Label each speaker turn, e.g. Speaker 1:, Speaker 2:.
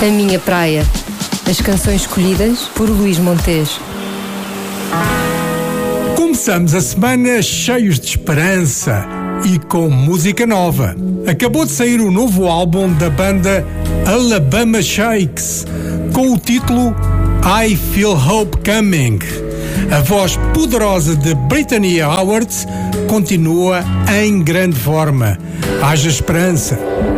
Speaker 1: A Minha Praia. As canções escolhidas por Luís Montes.
Speaker 2: Começamos a semana cheios de esperança e com música nova. Acabou de sair o novo álbum da banda Alabama Shakes, com o título I Feel Hope Coming. A voz poderosa de Brittany Howard continua em grande forma. Haja esperança.